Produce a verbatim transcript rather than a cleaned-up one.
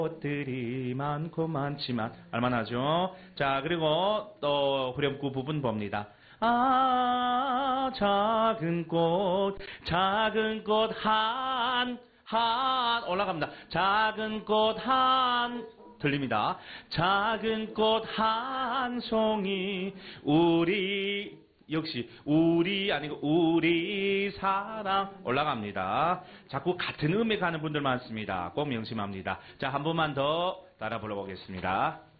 꽃들이 많고 많지만 알만하죠? 자, 그리고 또 후렴구 부분 봅니다. 아, 작은 꽃, 작은 꽃 한, 한 올라갑니다. 작은 꽃 한 들립니다. 작은 꽃 한 송이 우리 역시 우리 아니고 우리 사랑 올라갑니다. 자꾸 같은 음에 가는 분들 많습니다. 꼭 명심합니다. 자, 한 번만 더 따라 불러보겠습니다.